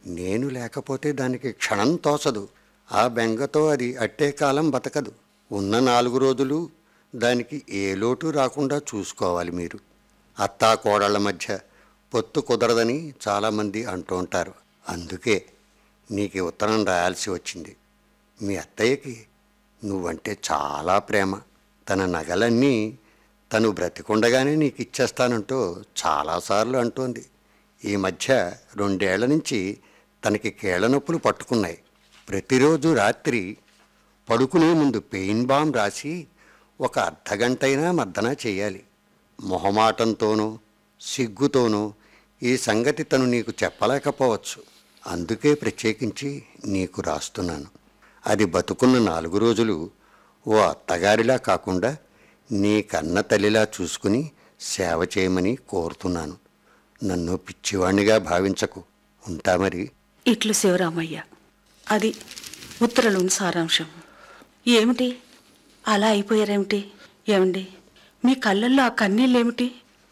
నేను లేకపోతే దానికి క్షణం తోచదు. ఆ బెంగతో అది అట్టే కాలం బతకదు. ఉన్న 4 రోజులు దానికి ఏ లోటు రాకుండా చూసుకోవాలి మీరు. అత్తా కోడళ్ల మధ్య పొత్తు కుదరదని చాలామంది అంటూ ఉంటారు. అందుకే నీకు ఉత్తరం రాయాల్సి వచ్చింది. మీ అత్తయ్యకి నువ్వంటే చాలా ప్రేమ. తన నగలన్నీ తను బ్రతికుండగానే నీకు ఇచ్చేస్తానంటూ చాలాసార్లు అంటోంది. ఈ మధ్య 2 ఏళ్ల నుంచి తనకి కీళ్ళ నొప్పులు పట్టుకున్నాయి. ప్రతిరోజు రాత్రి పడుకునే ముందు పెయిన్ బామ్ రాసి ఒక అర్ధగంటైనా మర్దన చేయాలి. మొహమాటంతోనూ సిగ్గుతోనూ ఈ సంగతి తను నీకు చెప్పలేకపోవచ్చు. అందుకే ప్రత్యేకించి నీకు రాస్తున్నాను. అది బతుకున్న 4 రోజులు ఓ అత్తగారిలా కాకుండా నీ కన్న తల్లిలా చూసుకుని సేవ చేయమని కోరుతున్నాను. నన్ను పిచ్చివాణ్ణిగా భావించకు. ఉంటా మరి. ఇట్లు శివరామయ్య. అది ఉత్తరంలోని సారాంశం. ఏమిటి అలా అయిపోయారేమిటి? ఏమండి, మీ కళ్ళల్లో ఆ కన్నీళ్ళేమిటి?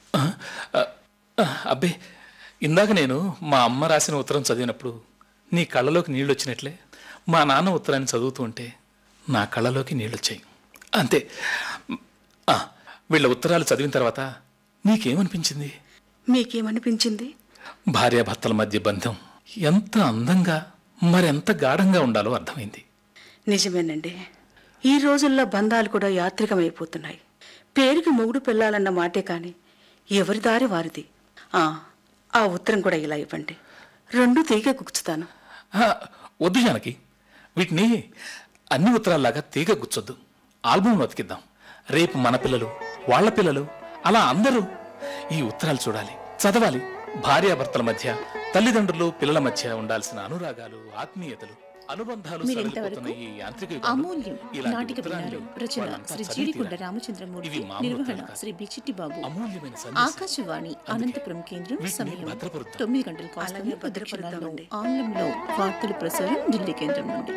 అబ్బే, ఇందాక నేను మా అమ్మ రాసిన ఉత్తరం చదివినప్పుడు నీ కళ్ళలోకి నీళ్ళు వచ్చినట్లే మా నాన్న ఉత్తరాన్ని చదువుతూ ఉంటే నా కళ్ళలోకి నీళ్ళు వచ్చాయి. అంతే. వీళ్ళ ఉత్తరాలు చదివిన తర్వాత నీకేమనిపించింది? మీకేమనిపించింది? భార్యాభర్తల మధ్య బంధం ఎంత అందంగా మరెంత గాఢంగా ఉండాలో అర్థమైంది. నిజమేనండి. ఈ రోజుల్లో బంధాలు కూడా యాత్రికమైపోతున్నాయి. పేరుకి మొగుడు పెళ్ళాలన్న మాటే కానీ ఎవరి దారి వారిది. ఆ ఉత్తరం కూడా ఇలా ఇవ్వండి. 2 తీగ గుచ్చుతాను. వద్దు జానకి, వీటిని అన్ని ఉత్తరాల్లాగా తీగ గుచ్చొద్దు. ఆల్బమ్లో అతికిద్దాం. రేపు మన పిల్లలు, వాళ్ళ పిల్లలు, అలా అందరూ ఈ ఉత్తరాలు చూడాలి, చదవాలి. భార్యాభర్తల మధ్య, తల్లిదండ్రులు పిల్లల మధ్య ఉండాల్సిన అనురాగాలు, ఆత్మీయతలు, అనుబంధాలు ఈ యాంత్రిక అమూల్యం నాటిక విన్నారు. రచన శ్రీ జీడికొండ రామచంద్రమూర్తి, నిర్వహణ శ్రీ బిచిట్టి బాబు. ఆకాశవాణి అనంతపురం కేంద్రం. సమయం 9 గంటలకు. ఆంగ్లంలో వార్తలు ప్రసారం ఢిల్లీ కేంద్రం నుండి.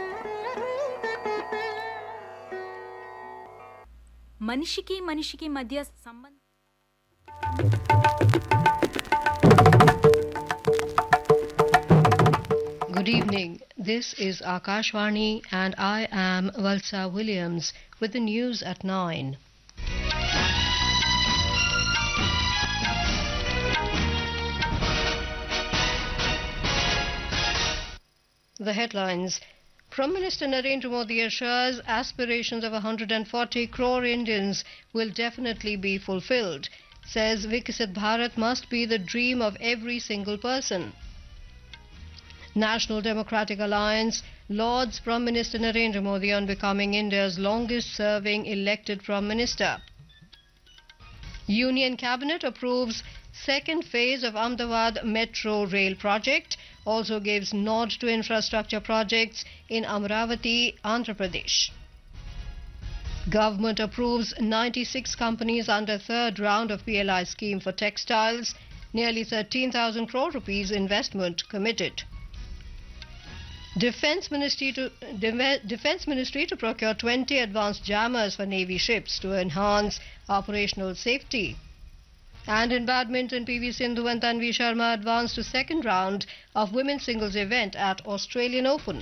మనిషికి మనిషికి మధ్య సంబంధం. Good evening. This is Akashvani and I am Valsa Williams with the news at 9. The headlines. Prime Minister Narendra Modi assures aspirations of 140 crore Indians will definitely be fulfilled. Says Viksit Bharat must be the dream of every single person. National Democratic Alliance lauds Prime Minister Narendra Modi on becoming India's longest-serving elected Prime Minister. Union Cabinet approves second phase of Ahmedabad Metro Rail project, also gives nod to infrastructure projects in Amravati, Andhra Pradesh. Government approves 96 companies under third round of PLI scheme for textiles, nearly 13,000 crore rupees investment committed. Defence Ministry to procure 20 advanced jammers for Navy ships to enhance operational safety. And in badminton, PV Sindhu and Tanvi Sharma advanced to second round of women's singles event at Australian Open.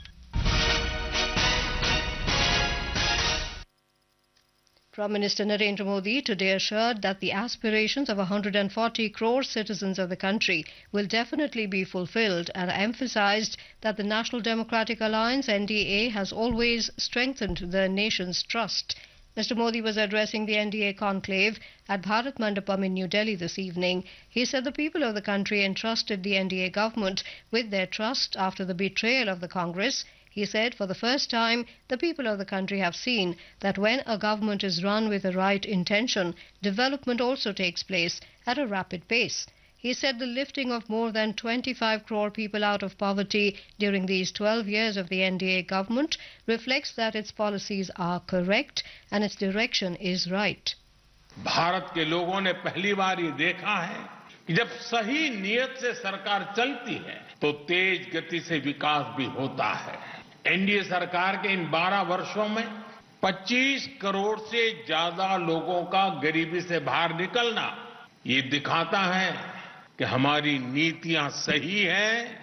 Prime Minister Narendra Modi today assured that the aspirations of 140 crore citizens of the country will definitely be fulfilled and emphasized that the National Democratic Alliance NDA has always strengthened the nation's trust. Mr. Modi was addressing the NDA conclave at Bharat Mandapam in New Delhi this evening. He said the people of the country entrusted the NDA government with their trust after the betrayal of the Congress. He said for the first time, the people of the country have seen that when a government is run with the right intention, development also takes place at a rapid pace. He said the lifting of more than 25 crore people out of poverty during these 12 years of the NDA government reflects that its policies are correct and its direction is right. Bharat के लोगों ने पहली बार ये देखा है कि जब सही नियत से सरकार चलती है तो तेज गति से विकास भी होता है। एनडीए सरकार के इन 12 वर्षों में 25 करोड़ से ज्यादा लोगों का गरीबी से बाहर निकलना ये दिखाता है कि हमारी नीतियां सही हैं